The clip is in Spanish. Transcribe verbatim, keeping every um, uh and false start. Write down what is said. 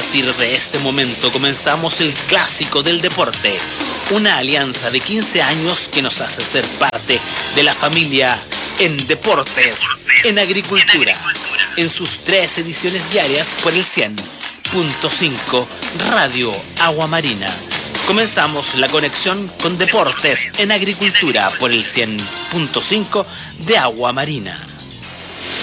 partir de este momento comenzamos el clásico del deporte, una alianza de quince años que nos hace ser parte de la familia en deportes, en agricultura, en sus tres ediciones diarias por el cien punto cinco Radio Agua Marina. Comenzamos la conexión con deportes en agricultura por el cien punto cinco de Agua Marina.